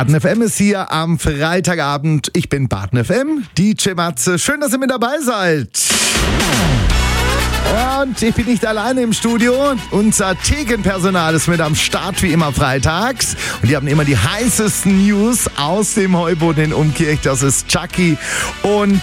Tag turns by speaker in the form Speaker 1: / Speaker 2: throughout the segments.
Speaker 1: Baden FM ist hier am Freitagabend. Ich bin Baden FM, DJ Matze. Schön, dass ihr mit dabei seid. Und ich bin nicht alleine im Studio. Unser Thekenpersonal ist mit am Start, wie immer freitags. Und die haben immer die heißesten News aus dem Heuboden in Umkirch. Das ist Chucky und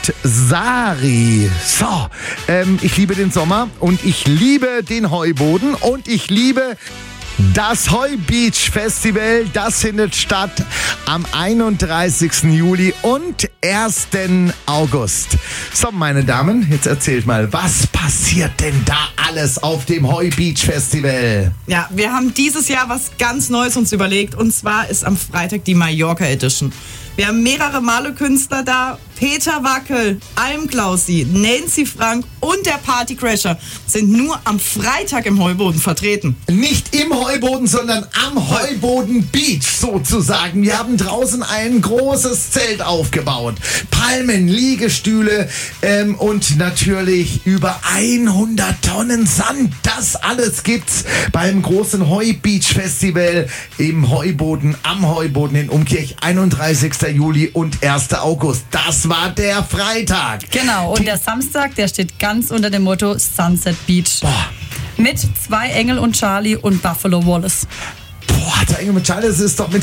Speaker 1: Sari. So, ich liebe den Sommer und ich liebe den Heuboden und ich liebe das Heu Beach Festival. Das findet statt am 31. Juli und 1. August. So, meine Damen, jetzt erzählt mal, was passiert denn da alles auf dem Heu Beach Festival?
Speaker 2: Ja, wir haben dieses Jahr was ganz Neues uns überlegt, und zwar ist am Freitag die Mallorca Edition. Wir haben mehrere Malekünstler da. Peter Wackel, Almklausi, Nancy Frank und der Partycrasher sind nur am Freitag im Heuboden vertreten.
Speaker 1: Nicht im Heuboden, sondern am Heuboden Beach sozusagen. Wir haben draußen ein großes Zelt aufgebaut. Palmen, Liegestühle und natürlich über 100 Tonnen Sand. Das alles gibt's beim großen Heu Beach Festival im Heuboden, am Heuboden in Umkirch, 31. Juli und 1. August. Das war der Freitag.
Speaker 3: Genau, und der Samstag, der steht ganz unter dem Motto Sunset Beach.
Speaker 1: Boah.
Speaker 3: Mit Zwei Engel und Charlie und Buffalo Wallace.
Speaker 1: Boah, der Engel mit Charlie, das ist doch mit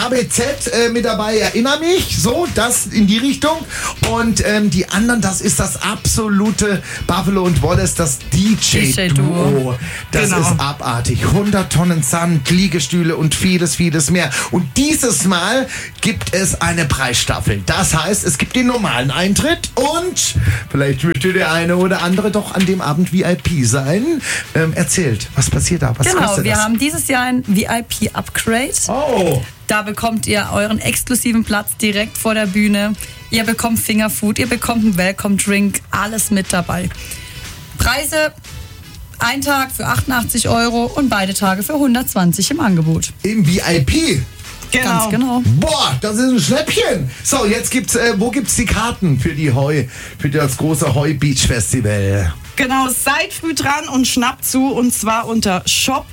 Speaker 1: HBZ mit dabei, erinnere mich, so, das in die Richtung. Und die anderen, das ist das absolute Buffalo und Wallace, das DJ-Duo. Das
Speaker 2: genau.
Speaker 1: Ist abartig. 100 Tonnen Sand, Liegestühle und vieles, vieles mehr. Und dieses Mal gibt es eine Preisstaffel. Das heißt, es gibt den normalen Eintritt und vielleicht möchte der eine oder andere doch an dem Abend VIP sein. Erzählt, was passiert da? Was
Speaker 3: Genau,
Speaker 1: kostet
Speaker 3: wir
Speaker 1: das?
Speaker 3: haben dieses Jahr ein VIP-Upgrade.
Speaker 1: Oh.
Speaker 3: Da bekommt ihr euren exklusiven Platz direkt vor der Bühne. Ihr bekommt Fingerfood, ihr bekommt einen Welcome-Drink, alles mit dabei. Preise: ein Tag für 88 € und beide Tage für 120 im Angebot.
Speaker 1: Im VIP?
Speaker 2: Genau.
Speaker 3: Ganz genau.
Speaker 1: Boah, das ist ein Schnäppchen. So, jetzt gibt's, wo gibt's die Karten für für das große Heu Beach Festival?
Speaker 2: Genau, seid früh dran und schnappt zu, und zwar unter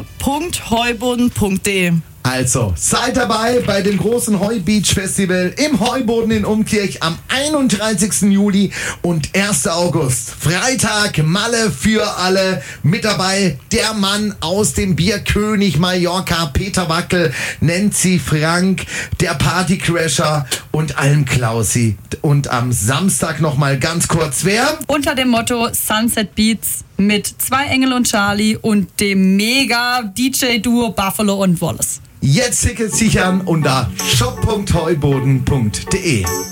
Speaker 2: shop.heuboden.de.
Speaker 1: Also, seid dabei bei dem großen Heu Beach Festival im Heuboden in Umkirch am 31. Juli und 1. August. Freitag, Malle für alle. Mit dabei der Mann aus dem Bierkönig Mallorca, Peter Wackel, Nancy Frank, der Partycrasher und Almklausi. Und am Samstag nochmal ganz kurz, wer?
Speaker 3: Unter dem Motto Sunset Beats mit Zwei Engel und Charlie und dem Mega-DJ-Duo Buffalo und Wallace.
Speaker 1: Jetzt Tickets sichern unter shop.heuboden.de.